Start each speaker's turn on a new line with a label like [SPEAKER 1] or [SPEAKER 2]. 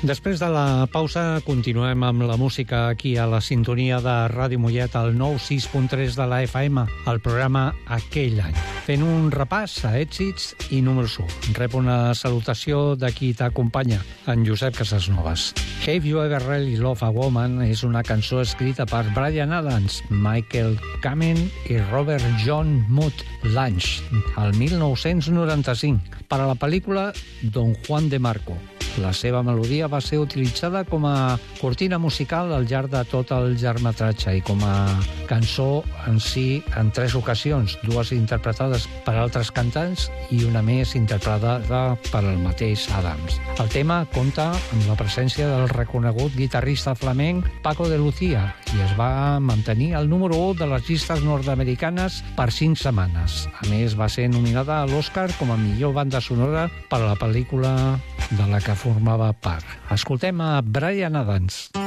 [SPEAKER 1] Després de la pausa continuem amb la música aquí a la sintonia de Ràdio Mollet al 96.3 de la FM, el programa Aquell any, fent un repàs a èxits i números 1. Rep una salutació de qui t'acompanya, en Josep Casasnovas. Have You Ever Really Loved a Woman és una cançó escrita per Bryan Adams, Michael Kamen i Robert John Mutt Lange al 1995 per a la pel·lícula Don Juan de Marco. La seva melodia va ser utilitzada com a cortina musical al llarg de tot el llargmetratge i com a cançó en si en 3 ocasions, 2 interpretades per altres cantants i una més interpretada per el mateix Adams. El tema compta amb la presència del reconegut guitarrista flamenc Paco de Lucía i es va mantenir al número 1 de les llistes nord-americanes per 5 setmanes. A més, va ser nominada a l'Oscar com a millor banda sonora per a la pel·lícula de la que formava part. Escoltem a Bryan Adams.